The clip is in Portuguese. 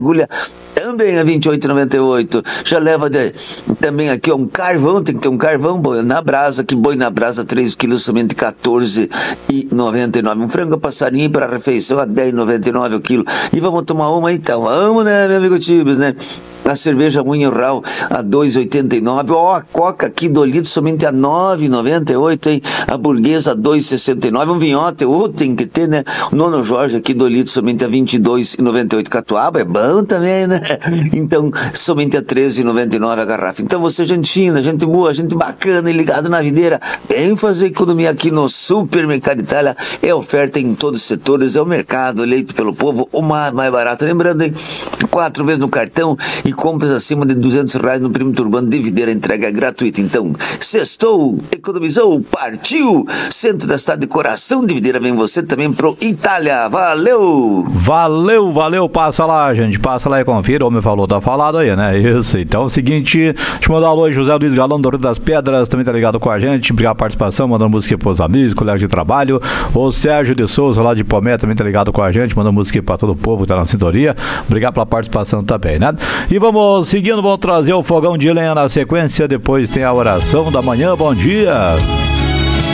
agulha também a 28,98. Já leva também aqui um carvão, tem que ter um carvão boi na brasa, que boi na brasa 3 quilos somente 14,99. Um frango passarinho para refeição a 10,99 o quilo. E vamos tomar uma então, vamos, né, meu amigo Tibes, né? A cerveja Munhorral a 2,89. Ó, a Coca aqui do litro somente a 9,98, hein? A burguesa a 2,69. Um vinhote, tem que ter, né? O Nono Jorge aqui do litro somente a 22,98. Catuaba é bom também, né? Então, somente a 13,99 a garrafa. Então, você, gente fina, gente boa, gente bacana e ligado na videira, vem fazer economia aqui no Supermercado Itália. É oferta em todos os setores, é o mercado eleito pelo povo, o mais barato. Lembrando, hein? 4 vezes no cartão e compras acima de R$200 no perímetro urbano de videira, entrega gratuita. Então, sextou, economizou, partiu! Centro da cidade de Coração de Videira, vem você também pro Itália. Valeu! Valeu, passa lá, gente, passa lá e confira. O homem falou, tá falado aí, né? Isso, então é o seguinte, deixa eu mandar um alô, José Luiz Galão do Rio das Pedras, também tá ligado com a gente, obrigado a participação, mandando música pros amigos, colegas de trabalho. O Sérgio de Souza, lá de Pomé, também tá ligado com a gente, mandando música pra todo o povo que tá na sintonia. Obrigado pela participação também, né? E vamos seguindo, vamos trazer o fogão de lenha na sequência, depois tem a oração da manhã. Bom dia!